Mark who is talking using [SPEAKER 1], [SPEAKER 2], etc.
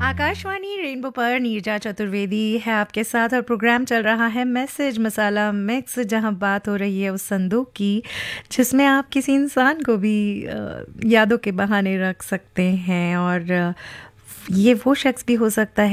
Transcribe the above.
[SPEAKER 1] Akashvani rainbow पर नीरजा चतुर्वेदी है आपके साथ और प्रोग्राम चल रहा है मैसेज मसाला मिक्स, जहां बात हो रही है उस संदूक की जिसमें आप किसी इंसान को भी यादों के बहाने रख सकते हैं और ये वो शख्स भी हो सकता है